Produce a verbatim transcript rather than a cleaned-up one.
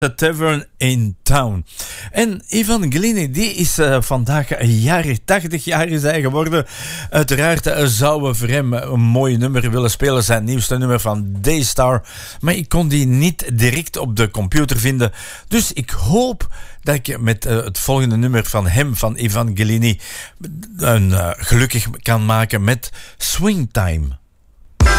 The Tavern in Town. En Ivan Ghilini, die is uh, vandaag een jaar, tachtig jaar is hij geworden. Uiteraard uh, zouden we voor hem een mooi nummer willen spelen, zijn nieuwste nummer van Daystar. Maar ik kon die niet direct op de computer vinden. Dus ik hoop dat ik met uh, het volgende nummer van hem, van Ivan Ghilini, een uh, gelukkig kan maken met Swing Time.